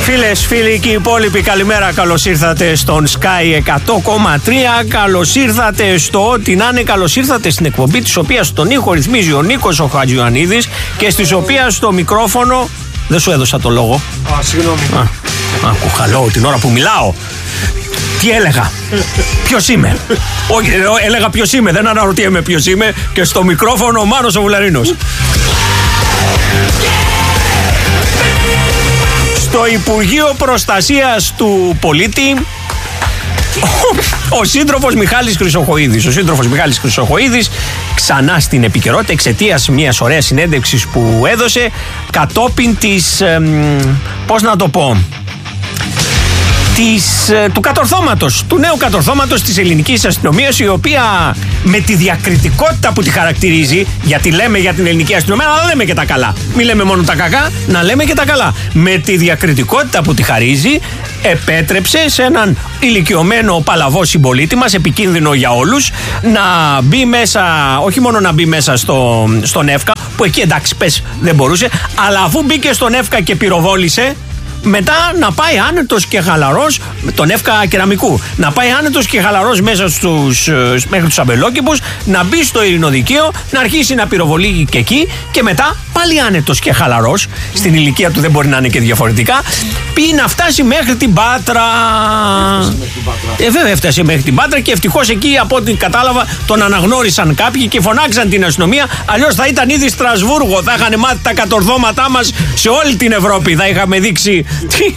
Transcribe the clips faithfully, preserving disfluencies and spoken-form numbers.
Φίλες, φίλοι και οι υπόλοιποι, καλημέρα. Καλώς ήρθατε στον Sky εκατό κόμμα τρία. Καλώς ήρθατε στο ό,τι να είναι. Καλώς ήρθατε στην εκπομπή της οποίας τον ήχο ρυθμίζει ο Νίκος ο Χατζιωαννίδης και στις οποίας το μικρόφωνο. Δεν σου έδωσα το λόγο. Α, συγγνώμη. Άκου, χαλώ την ώρα που μιλάω. Τι έλεγα, ποιος είμαι? Όχι, έλεγα ποιος είμαι, δεν αναρωτιέμαι ποιος είμαι. Και στο μικρόφωνο ο Μάνος ο Βουλαρίνος. Στο Υπουργείο Προστασίας του Πολίτη, ο, ο σύντροφος Μιχάλης Χρυσοχοΐδης. Ο σύντροφος Μιχάλης Χρυσοχοΐδης ξανά στην επικαιρότητα εξαιτίας μιας ωραίας συνέντευξης που έδωσε κατόπιν της, εμ, πώς να το πω, Της, του κατορθώματος, του νέου κατορθώματος της ελληνικής αστυνομίας, η οποία με τη διακριτικότητα που τη χαρακτηρίζει, γιατί λέμε για την ελληνική αστυνομία, αλλά λέμε και τα καλά. Μην λέμε μόνο τα κακά, να λέμε και τα καλά. Με τη διακριτικότητα που τη χαρίζει, επέτρεψε σε έναν ηλικιωμένο παλαβό συμπολίτη μας, επικίνδυνο για όλους, να μπει μέσα, όχι μόνο να μπει μέσα στο, στον ΕΦΚΑ, που εκεί εντάξει πες δεν μπορούσε, αλλά αφού μπήκε στον ΕΦΚΑ και πυροβόλησε, μετά να πάει άνετος και χαλαρός, τον ΕΦΚΑ κεραμικού, να πάει άνετος και χαλαρός μέσα στους, μέχρι τους αμπελόκηπους, να μπει στο ειρηνοδικείο, να αρχίσει να πυροβολεί και εκεί και μετά πάλι άνετος και χαλαρός, στην ηλικία του δεν μπορεί να είναι και διαφορετικά, πει να φτάσει μέχρι την Πάτρα. Ε, βέβαια έφτασε μέχρι την Πάτρα και ευτυχώς εκεί από ό,τι κατάλαβα τον αναγνώρισαν κάποιοι και φωνάξαν την αστυνομία, αλλιώς θα ήταν ήδη Στρασβούργο, θα είχαν μάθει τα κατορθώματά μας σε όλη την Ευρώπη, θα είχαμε δείξει.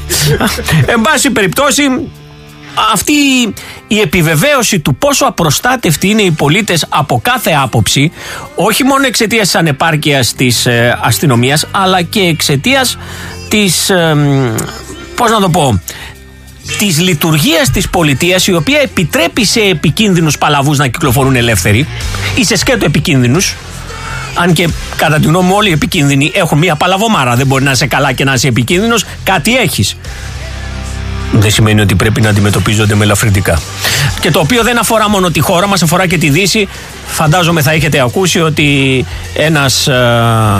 Εν πάση περιπτώσει, αυτή η επιβεβαίωση του πόσο απροστάτευτοι είναι οι πολίτες από κάθε άποψη, όχι μόνο εξαιτίας της ανεπάρκειας της ε, αστυνομίας, αλλά και εξαιτίας της, ε, πώς να το πω, της λειτουργίας της πολιτείας, η οποία επιτρέπει σε επικίνδυνους παλαβούς να κυκλοφορούν ελεύθεροι ή σε σκέτο επικίνδυνους. Αν και κατά τη γνώμη μου όλοι οι επικίνδυνοι έχουν μια παλαβομάρα. Δεν μπορεί να είσαι καλά και να είσαι επικίνδυνος. Κάτι έχεις. Δεν σημαίνει ότι πρέπει να αντιμετωπίζονται με ελαφρυντικά. Και το οποίο δεν αφορά μόνο τη χώρα μας, αφορά και τη Δύση. Φαντάζομαι θα έχετε ακούσει ότι ένας α,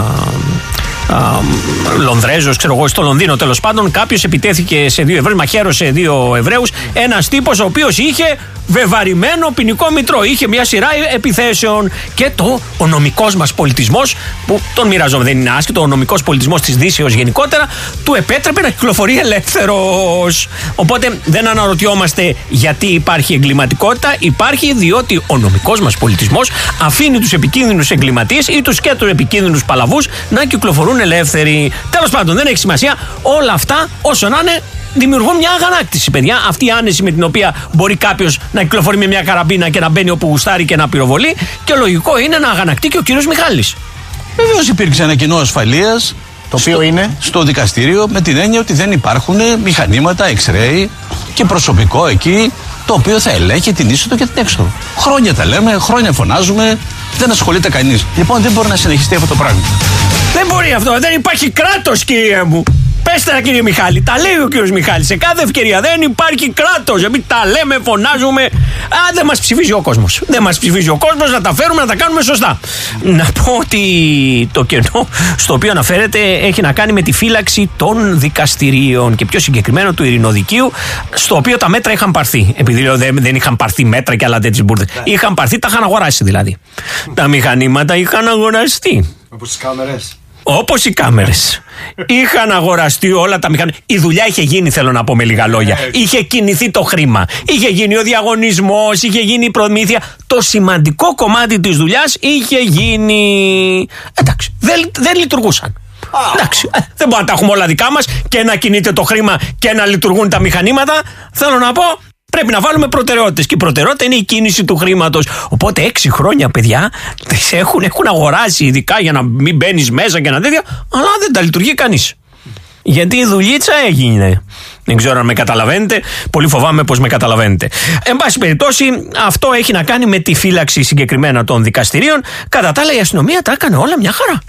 α, Λονδρέζος, ξέρω εγώ, στο Λονδίνο τέλος πάντων, κάποιος επιτέθηκε σε δύο Εβραίους, μαχαίρωσε δύο Εβραίους. Ένας τύπος ο οποίος είχε βεβαρημένο ποινικό μητρό, είχε μια σειρά επιθέσεων και το ο νομικός μας πολιτισμός, που τον μοιραζόμαι, δεν είναι άσχετο, ο νομικός πολιτισμός της Δύσεως γενικότερα, του επέτρεπε να κυκλοφορεί ελεύθερος. Οπότε δεν αναρωτιόμαστε γιατί υπάρχει εγκληματικότητα, υπάρχει διότι ο νομικός μας πολιτισμός αφήνει τους επικίνδυνους εγκληματίες ή τους και τους επικίνδυνους παλαβούς να κυκλοφορούν ελεύθεροι. Τέλος πάντων, δεν έχει σημασία, όλα αυτά όσο να είναι δημιουργούν μια αγανάκτηση, παιδιά. Αυτή η άνεση με την οποία μπορεί κάποιος να κυκλοφορεί με μια καραμπίνα και να μπαίνει όπου γουστάρει και να πυροβολεί, και λογικό είναι να αγανακτεί και ο κύριος Μιχάλης. Βεβαίως υπήρξε ένα κοινό ασφαλείας, το οποίο στο, είναι στο δικαστήριο, με την έννοια ότι δεν υπάρχουν μηχανήματα, εξρέι και προσωπικό εκεί, το οποίο θα ελέγχει την είσοδο και την έξοδο. Χρόνια τα λέμε, χρόνια φωνάζουμε, δεν ασχολείται κανείς. Λοιπόν, δεν μπορεί να συνεχιστεί αυτό το πράγμα. Δεν μπορεί αυτό, δεν υπάρχει κράτος, κύριε μου. Πέστε να, κύριε Μιχάλη, τα λέει ο κύριος Μιχάλης σε κάθε ευκαιρία. Δεν υπάρχει κράτος. Εμείς τα λέμε, φωνάζουμε. Α, δεν μας ψηφίζει ο κόσμος. Δεν μας ψηφίζει ο κόσμος, να τα φέρουμε, να τα κάνουμε σωστά. Να πω ότι το κενό στο οποίο αναφέρεται έχει να κάνει με τη φύλαξη των δικαστηρίων και πιο συγκεκριμένα του ειρηνοδικείου, στο οποίο τα μέτρα είχαν πάρθει. Επειδή λέω δεν, δεν είχαν πάρθει μέτρα και άλλα τέτοιες μπουρδες. Είχαν πάρθει, τα είχαν αγοράσει δηλαδή. Τα μηχανήματα είχαν αγοραστεί. όπως τις κάμερες. Όπως οι κάμερες. Είχαν αγοραστεί όλα τα μηχανήματα. Η δουλειά είχε γίνει, θέλω να πω με λίγα λόγια. Είχε κινηθεί το χρήμα. Είχε γίνει ο διαγωνισμός, είχε γίνει η προμήθεια. Το σημαντικό κομμάτι της δουλειάς είχε γίνει. Εντάξει, δεν, δεν λειτουργούσαν. Εντάξει, δεν μπορούμε να τα έχουμε όλα δικά μας και να κινείται το χρήμα και να λειτουργούν τα μηχανήματα. Θέλω να πω, πρέπει να βάλουμε προτεραιότητες. Και η προτεραιότητα είναι η κίνηση του χρήματος. Οπότε έξι χρόνια, παιδιά, τις έχουν, έχουν αγοράσει ειδικά για να μην μπαίνεις μέσα και να τέτοια, αλλά δεν τα λειτουργεί κανείς. Γιατί η δουλίτσα έγινε. Δεν ξέρω αν με καταλαβαίνετε. Πολύ φοβάμαι πως με καταλαβαίνετε. Εν πάση περιπτώσει, αυτό έχει να κάνει με τη φύλαξη συγκεκριμένα των δικαστηρίων. Κατά τα άλλα, η αστυνομία τα έκανε όλα μια χαρά.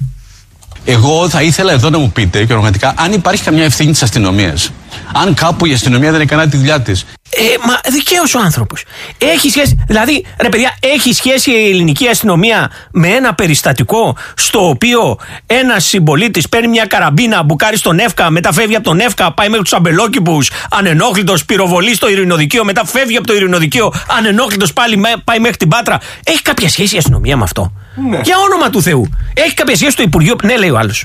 Εγώ θα ήθελα εδώ να μου πείτε και πραγματικά αν υπάρχει καμιά ευθύνη της αστυνομίας. Αν κάπου η αστυνομία δεν έκανε τη δουλειά της. Ε, μα δικαίως ο άνθρωπος. Έχει σχέση, δηλαδή, ρε παιδιά, έχει σχέση η ελληνική αστυνομία με ένα περιστατικό στο οποίο ένας συμπολίτης παίρνει μια καραμπίνα, μπουκάρει στον Εύκα, μετά φεύγει από τον Εύκα, πάει μέχρι τους αμπελόκηπους, ανενόχλητος, πυροβολεί στο ειρηνοδικείο, μετά φεύγει από το ειρηνοδικείο, ανενόχλητος πάλι πάει μέχρι την Πάτρα. Έχει κάποια σχέση η αστυνομία με αυτό? Ναι. Για όνομα του Θεού. Έχει κάποια σχέση το Υπουργείο? Ναι, λέει ο άλλος.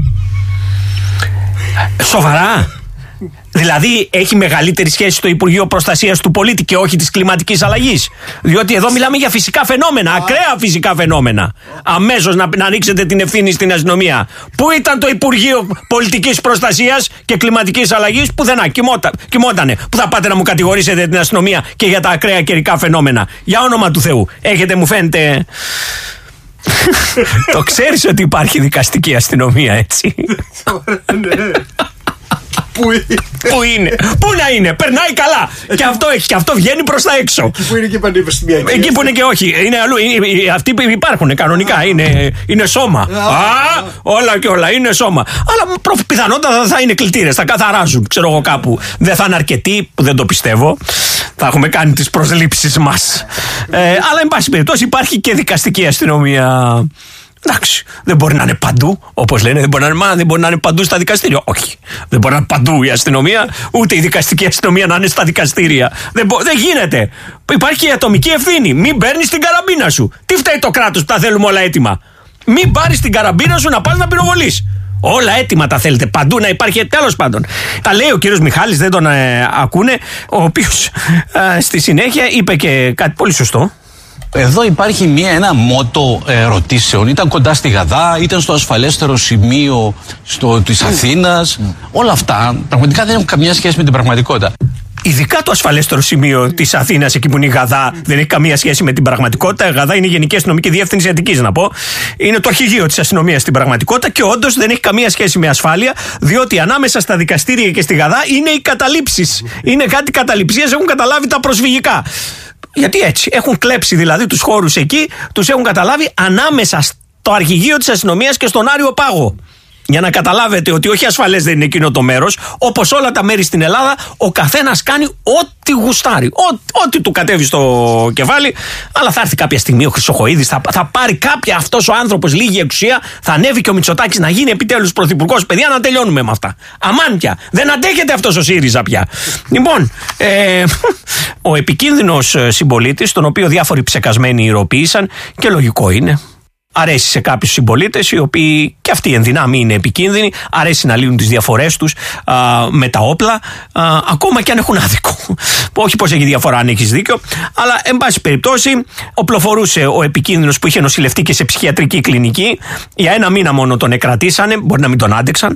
Σοβαρά? Δηλαδή έχει μεγαλύτερη σχέση στο Υπουργείο Προστασίας του Πολίτη και όχι της κλιματικής αλλαγής? Διότι εδώ μιλάμε για φυσικά φαινόμενα, ακραία φυσικά φαινόμενα. Αμέσως να, να ανοίξετε την ευθύνη στην αστυνομία. Πού ήταν το Υπουργείο Πολιτικής Προστασίας και Κλιματικής Αλλαγής? Πουθενά, κοιμότα, κοιμότανε. Πού θα πάτε να μου κατηγορήσετε την αστυνομία και για τα ακραία καιρικά φαινόμενα? Για όνομα του Θεού. Έχετε, μου φαίνεται... Το ξέρεις ότι υπάρχει δικαστική αστυνομία, έτσι? Πού είναι? Πού είναι? Πού να είναι? Περνάει καλά. Και αυτό έχει. Και αυτό βγαίνει προς τα έξω. Εκεί που είναι και πανεπιστημιακή. Εκεί που είναι και όχι. Είναι αλλού. Είναι, αυτοί που υπάρχουν κανονικά. Είναι, είναι σώμα. Α, όλα και όλα. Είναι σώμα. Αλλά πιθανότατα θα είναι κλητήρες. Θα καθαράζουν. Ξέρω εγώ κάπου. Δεν θα είναι αρκετοί, που δεν το πιστεύω. Θα έχουμε κάνει τις προσλήψεις μας. ε, αλλά εν πάση περιπτώσει υπάρχει και δικαστική αστυνομία. Εντάξει, δεν μπορεί να είναι παντού, όπως λένε, δεν μπορεί να είναι, μα, δεν μπορεί να είναι παντού στα δικαστήρια. Όχι, δεν μπορεί να είναι παντού η αστυνομία, ούτε η δικαστική αστυνομία να είναι στα δικαστήρια. Δεν, μπο, δεν γίνεται. Υπάρχει η ατομική ευθύνη. Μην παίρνεις την καραμπίνα σου. Τι φταίει το κράτος που τα θέλουμε όλα έτοιμα? Μην πάρεις την καραμπίνα σου να πας να πυροβολείς. Όλα έτοιμα τα θέλετε, παντού να υπάρχει. Τέλος πάντων, τα λέει ο κύριος Μιχάλης, δεν τον ε, ακούνε, ο οποίος ε, στη συνέχεια είπε και κάτι πολύ σωστό. Εδώ υπάρχει μια, ένα μότο ερωτήσεων. Ήταν κοντά στη Γαδά, ήταν στο ασφαλέστερο σημείο στο, της Αθήνας. Mm. Όλα αυτά πραγματικά δεν έχουν καμία σχέση με την πραγματικότητα. Ειδικά το ασφαλέστερο σημείο της Αθήνας, εκεί που είναι η Γαδά, δεν έχει καμία σχέση με την πραγματικότητα. Η Γαδά είναι η Γενική Αστυνομική Διεύθυνση Αττικής, να πω. Είναι το αρχηγείο της αστυνομίας στην πραγματικότητα και όντως δεν έχει καμία σχέση με ασφάλεια, διότι ανάμεσα στα δικαστήρια και στη Γαδά είναι οι καταλήψεις. Είναι κάτι καταληψίες, έχουν καταλάβει τα προσφυγικά. Γιατί έτσι, έχουν κλέψει δηλαδή τους χώρους εκεί, τους έχουν καταλάβει ανάμεσα στο αρχηγείο της αστυνομίας και στον Άριο Πάγο. Για να καταλάβετε ότι όχι ασφαλές δεν είναι εκείνο το μέρος, όπως όλα τα μέρη στην Ελλάδα, ο καθένας κάνει ό,τι γουστάρει, ό, ό,τι του κατέβει στο κεφάλι. Αλλά θα έρθει κάποια στιγμή ο Χρυσοχοΐδης, θα, θα πάρει κάποια αυτός ο άνθρωπος λίγη εξουσία, θα ανέβει και ο Μητσοτάκης να γίνει επιτέλους πρωθυπουργός. Παιδιά, να τελειώνουμε με αυτά. Αμάν πια. Δεν αντέχεται αυτός ο ΣΥΡΙΖΑ πια. Λοιπόν, ε, ο επικίνδυνος συμπολίτης, τον οποίο διάφοροι ψεκασμένοι ηρωοποίησαν, και λογικό είναι. Αρέσει σε κάποιους συμπολίτες, οι οποίοι και αυτοί εν δυνάμει είναι επικίνδυνοι, αρέσει να λύνουν τις διαφορές τους α, με τα όπλα, α, ακόμα και αν έχουν άδικο. Όχι πως έχει διαφορά αν έχεις δίκιο, αλλά εν πάση περιπτώσει οπλοφορούσε ο επικίνδυνος που είχε νοσηλευτεί και σε ψυχιατρική κλινική. Για ένα μήνα μόνο τον εκρατήσανε, μπορεί να μην τον άντεξαν,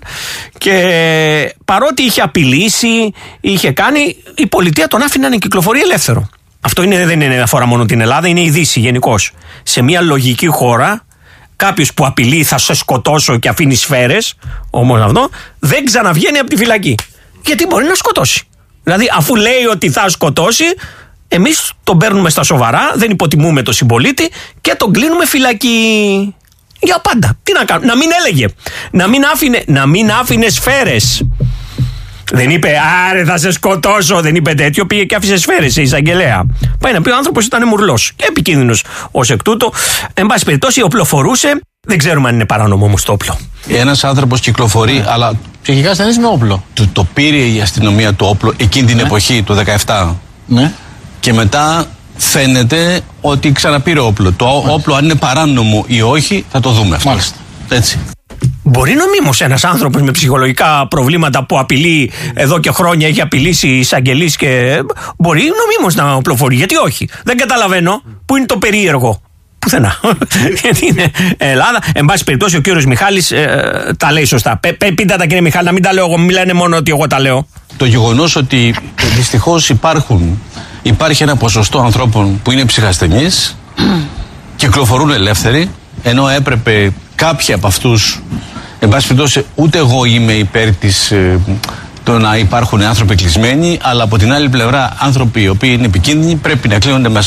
και παρότι είχε απειλήσει, είχε κάνει, η πολιτεία τον άφηνε να κυκλοφορεί ελεύθερο. Αυτό είναι, δεν είναι αφορά μόνο την Ελλάδα, είναι η Δύση γενικώς. Σε μια λογική χώρα, κάποιος που απειλεί θα σε σκοτώσω και αφήνει σφαίρες, όμως αυτό δεν ξαναβγαίνει από τη φυλακή. Γιατί μπορεί να σκοτώσει. Δηλαδή, αφού λέει ότι θα σκοτώσει, εμείς τον παίρνουμε στα σοβαρά, δεν υποτιμούμε τον συμπολίτη και τον κλείνουμε φυλακή. Για πάντα. Τι να κάνουμε, να μην έλεγε. Να μην άφηνε, να μην άφηνε σφαίρες. Δεν είπε άρε θα σε σκοτώσω, δεν είπε τέτοιο, πήγε και άφησε σφαίρες σε εισαγγελέα. Πάει να πει ο άνθρωπος ήταν μουρλός και επικίνδυνος ως εκ τούτου. Εν πάση περιπτώσει οπλοφορούσε, δεν ξέρουμε αν είναι παράνομο όμως το όπλο. Ένας άνθρωπος κυκλοφορεί, αλλά ψυχικά ασθενής με όπλο. Το, το πήρε η αστυνομία το όπλο εκείνη την ναι. εποχή, το δεκαεπτά. Ναι. Και μετά φαίνεται ότι ξαναπήρε όπλο. Το Μάλιστα. όπλο αν είναι παράνομο ή όχι θα το δούμε αυτό. Μάλιστα. Έτσι. Μπορεί νομίμως ένας άνθρωπος με ψυχολογικά προβλήματα που απειλεί εδώ και χρόνια, έχει απειλήσει εισαγγελείς και μπορεί νομίμως να οπλοφορεί. Γιατί όχι. Δεν καταλαβαίνω πού είναι το περίεργο. Πουθενά. Γιατί είναι Ελλάδα. Εν πάση περιπτώσει ο κύριος Μιχάλης ε, τα λέει σωστά. Π, π, πείτε τα κύριε Μιχάλη, να μην τα λέω εγώ, μην λένε μόνο ότι εγώ τα λέω. Το γεγονός ότι δυστυχώς υπάρχουν, υπάρχει ένα ποσοστό ανθρώπων που είναι ψυχασθενείς, κυκλοφορούν ελεύθεροι, ενώ έπρεπε κάποιοι από αυτούς, εν πάση περιπτώσει, ούτε εγώ είμαι υπέρ της, ε, το να υπάρχουν άνθρωποι κλεισμένοι, αλλά από την άλλη πλευρά άνθρωποι οι οποίοι είναι επικίνδυνοι πρέπει να κλείνονται μέσα.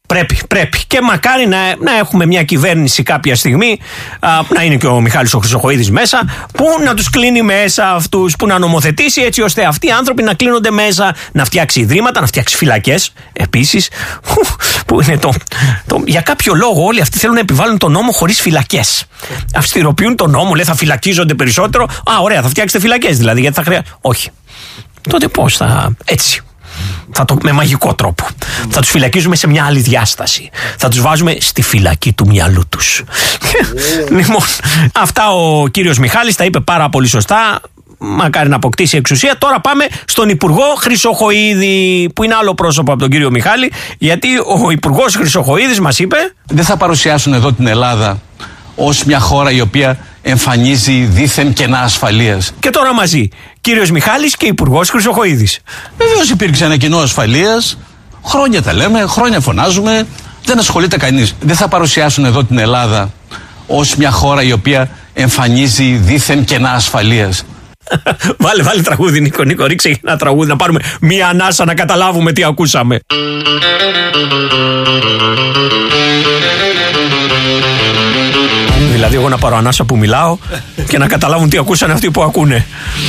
Πρέπει, πρέπει. Και μακάρι να, να έχουμε μια κυβέρνηση κάποια στιγμή, α, να είναι και ο Μιχάλης ο Χρυσοχοΐδης μέσα, που να τους κλείνει μέσα αυτούς, που να νομοθετήσει έτσι ώστε αυτοί οι άνθρωποι να κλείνονται μέσα, να φτιάξει ιδρύματα, να φτιάξει φυλακές. Επίσης, που είναι το, το. Για κάποιο λόγο όλοι αυτοί θέλουν να επιβάλλουν τον νόμο χωρίς φυλακές. Αυστηροποιούν τον νόμο, λέει θα φυλακίζονται περισσότερο. Α, ωραία, θα φτιάξετε φυλακές δηλαδή, γιατί θα χρειάζεται. Όχι. Τότε πώς θα. Έτσι. Θα το, με μαγικό τρόπο. Mm. Θα τους φυλακίζουμε σε μια άλλη διάσταση. Θα τους βάζουμε στη φυλακή του μυαλού τους. Mm. Λοιπόν, αυτά ο κύριος Μιχάλης τα είπε πάρα πολύ σωστά. Μακάρι να αποκτήσει εξουσία. Τώρα πάμε στον Υπουργό Χρυσοχοΐδη, που είναι άλλο πρόσωπο από τον κύριο Μιχάλη, γιατί ο Υπουργός Χρυσοχοΐδης μας είπε: δεν θα παρουσιάσουν εδώ την Ελλάδα ως μια χώρα η οποία εμφανίζει δήθεν κενά ασφαλείας. Και τώρα μαζί, κύριος Μιχάλης και Υπουργός Χρυσοχοΐδης. Βεβαίως υπήρξε ένα κενό ασφαλείας. Χρόνια τα λέμε, χρόνια φωνάζουμε. Δεν ασχολείται κανείς. Δεν θα παρουσιάσουν εδώ την Ελλάδα ως μια χώρα η οποία εμφανίζει δήθεν κενά ασφαλείας. Βάλε, βάλε τραγούδι, Νίκο, Νίκο, ρίξε ένα τραγούδι να πάρουμε μία ανάσα να καταλάβουμε τι ακούσαμε. Δηλαδή εγώ να πάρω ανάσα που μιλάω και να καταλάβουν τι ακούσαν αυτοί που ακούνε.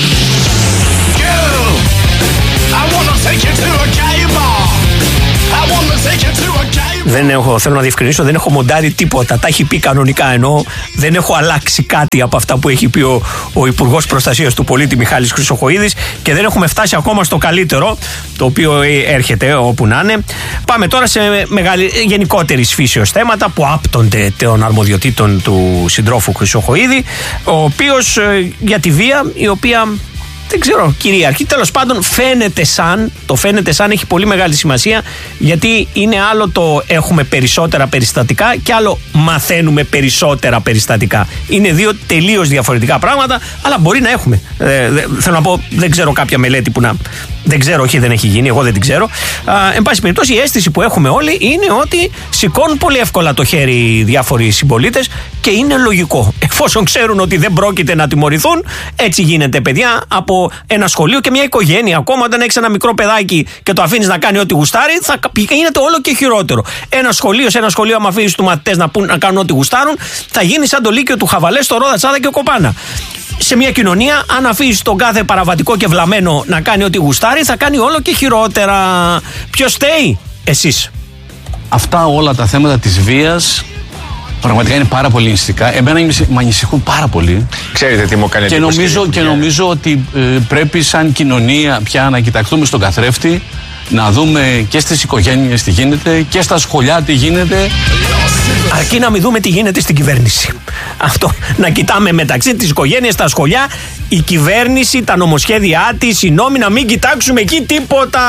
Δεν έχω, θέλω να διευκρινίσω, δεν έχω μοντάρει τίποτα. Τα έχει πει κανονικά, ενώ δεν έχω αλλάξει κάτι από αυτά που έχει πει ο, ο Υπουργός Προστασίας του Πολίτη Μιχάλης Χρυσοχοΐδης και δεν έχουμε φτάσει ακόμα στο καλύτερο, το οποίο έρχεται όπου να είναι. Πάμε τώρα σε μεγάλη, γενικότερης φύσεως θέματα που άπτονται των αρμοδιοτήτων του συντρόφου Χρυσοχοΐδη, ο οποίος για τη βία, η οποία δεν ξέρω, κυρίαρχη. Τέλος πάντων, φαίνεται σαν, το φαίνεται σαν έχει πολύ μεγάλη σημασία, γιατί είναι άλλο το έχουμε περισσότερα περιστατικά και άλλο μαθαίνουμε περισσότερα περιστατικά. Είναι δύο τελείως διαφορετικά πράγματα, αλλά μπορεί να έχουμε. Ε, δε, θέλω να πω, δεν ξέρω κάποια μελέτη που να. Δεν ξέρω, όχι, δεν έχει γίνει, εγώ δεν την ξέρω. Α, εν πάση περιπτώσει, η αίσθηση που έχουμε όλοι είναι ότι σηκώνουν πολύ εύκολα το χέρι διάφοροι συμπολίτες και είναι λογικό. Εφόσον ξέρουν ότι δεν πρόκειται να τιμωρηθούν, έτσι γίνεται, παιδιά, από ένα σχολείο και μια οικογένεια. Ακόμα όταν έχεις ένα μικρό παιδάκι και το αφήνεις να κάνει ό,τι γουστάρει, θα γίνεται όλο και χειρότερο. Ένα σχολείο, σε ένα σχολείο, άμα αφήνεις τους μαθητές να, να κάνουν ό,τι γουστάρουν, θα γίνει σαν το Λύκειο του Χαβαλέ, στο Ρόδα, Τσάδα και Κοπάνα. Σε μια κοινωνία, αν αφήσεις τον κάθε παραβατικό και βλαμμένο να κάνει ό,τι γουστάρει, θα κάνει όλο και χειρότερα. Ποιος φταίει? Εσείς. Αυτά όλα τα θέματα της βίας πραγματικά είναι πάρα πολύ νηστικά. Εμένα με ανησυχούν πάρα πολύ. Ξέρετε τι μου κάνει και νομίζω, και νομίζω ότι ε, πρέπει σαν κοινωνία πια να κοιταχτούμε στον καθρέφτη, να δούμε και στις οικογένειες τι γίνεται και στα σχολιά τι γίνεται. Αρκεί να μην δούμε τι γίνεται στην κυβέρνηση. Αυτό, να κοιτάμε μεταξύ της οικογένειας, τα σχολιά, η κυβέρνηση, τα νομοσχέδιά της, οι νόμοι, να μην κοιτάξουμε εκεί τίποτα.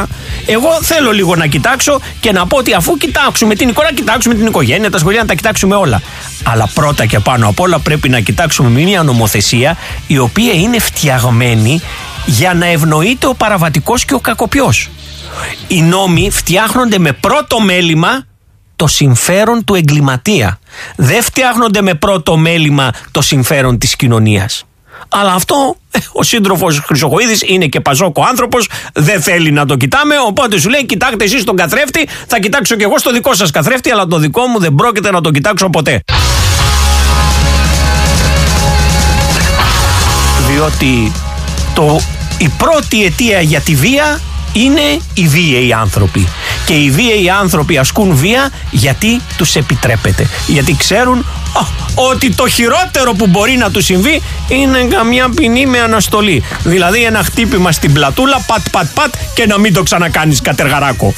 Εγώ θέλω λίγο να κοιτάξω και να πω ότι αφού κοιτάξουμε την εικόνα, κοιτάξουμε την οικογένεια, τα σχολεία, να τα κοιτάξουμε όλα. Αλλά πρώτα και πάνω απ' όλα πρέπει να κοιτάξουμε μια νομοθεσία η οποία είναι φτιαγμένη για να ευνοείται ο παραβατικός και ο κακοποιός. Οι νόμοι φτιάχνονται με πρώτο μέλημα το συμφέρον του εγκληματία. Δεν φτιάχνονται με πρώτο μέλημα το συμφέρον της κοινωνίας. Αλλά αυτό ο σύντροφος Χρυσοχοΐδης είναι και παζόκο άνθρωπος, δεν θέλει να το κοιτάμε, οπότε σου λέει κοιτάξτε εσείς τον καθρέφτη, θα κοιτάξω κι εγώ στο δικό σας καθρέφτη, αλλά το δικό μου δεν πρόκειται να το κοιτάξω ποτέ. Διότι το, η πρώτη αιτία για τη βία είναι οι βίαιοι άνθρωποι. Και οι βίαιοι άνθρωποι ασκούν βία γιατί τους επιτρέπεται. Γιατί ξέρουν α, ότι το χειρότερο που μπορεί να τους συμβεί είναι καμιά ποινή με αναστολή. Δηλαδή ένα χτύπημα στην πλατούλα, πατ πατ πατ, και να μην το ξανακάνεις κατεργαράκο.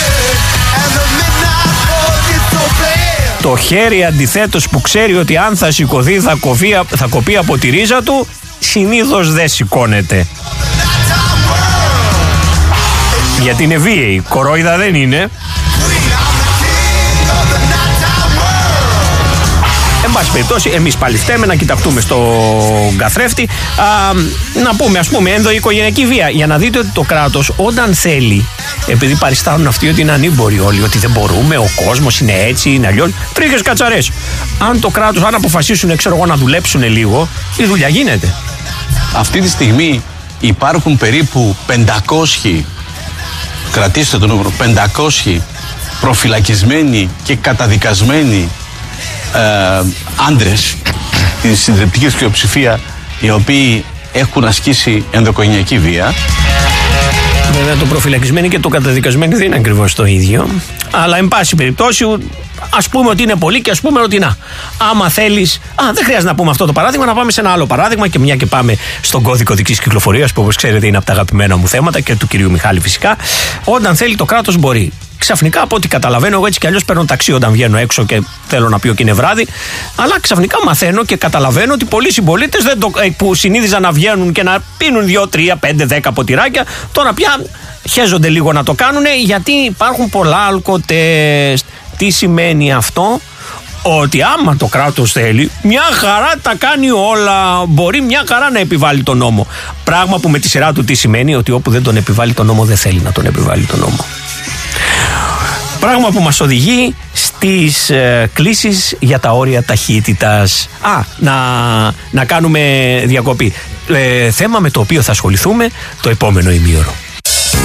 Το χέρι αντιθέτως που ξέρει ότι αν θα σηκωθεί θα, κοφεί, θα κοπεί από τη ρίζα του, συνήθως δεν σηκώνεται. Γιατί είναι βίαιοι, κορόιδα δεν είναι. Εν πάση περιπτώσει, εμείς πάλι φταίμε να κοιταχτούμε στον καθρέφτη. Α, να πούμε, ας πούμε, ενδοοικογενειακή βία. Για να δείτε ότι το κράτος όταν θέλει, επειδή παριστάνουν αυτοί ότι είναι ανήμποροι όλοι, ότι δεν μπορούμε, ο κόσμος είναι έτσι, είναι αλλιώς, τρίχες κατσαρές. Αν το κράτος, αν αποφασίσουν, ξέρω εγώ, να δουλέψουν λίγο, η δουλειά γίνεται. Αυτή τη στιγμή υπάρχουν περίπου πεντακόσιοι, κρατήστε το νούμερο, πεντακόσιοι προφυλακισμένοι και καταδικασμένοι ε, άντρες της συντριπτικής πλειοψηφία, οι οποίοι έχουν ασκήσει ενδοοικογενειακή βία. Βέβαια, το προφυλακισμένοι και το καταδικασμένοι δεν είναι ακριβώς το ίδιο. Αλλά, εν πάση περιπτώσει, ας πούμε ότι είναι πολύ και ας πούμε ότι να. Άμα θέλεις. Α, δεν χρειάζεται να πούμε αυτό το παράδειγμα, να πάμε σε ένα άλλο παράδειγμα. Και μια και πάμε στον κώδικο οδικής κυκλοφορίας, που όπως ξέρετε είναι από τα αγαπημένα μου θέματα και του κυρίου Μιχάλη φυσικά. Όταν θέλει το κράτος μπορεί. Ξαφνικά, από ό,τι καταλαβαίνω, εγώ έτσι κι αλλιώς παίρνω ταξί όταν βγαίνω έξω και θέλω να πει ότι είναι βράδυ. Αλλά ξαφνικά μαθαίνω και καταλαβαίνω ότι πολλοί συμπολίτες που συνήθιζαν να βγαίνουν και να πίνουν δύο, τρία, πέντε, δέκα ποτηράκια, τώρα πια χέζονται λίγο να το κάνουν, γιατί υπάρχουν πολλά αλκοτέστ. Τι σημαίνει αυτό? Ότι άμα το κράτος θέλει, μια χαρά τα κάνει όλα. Μπορεί μια χαρά να επιβάλλει τον νόμο. Πράγμα που με τη σειρά του τι σημαίνει? Ότι όπου δεν τον επιβάλλει τον νόμο, δεν θέλει να τον επιβάλλει τον νόμο. Πράγμα που μας οδηγεί στις ε, κλήσεις για τα όρια ταχύτητας. Α, να, να κάνουμε διακοπή. Ε, θέμα με το οποίο θα ασχοληθούμε το επόμενο ημίωρο.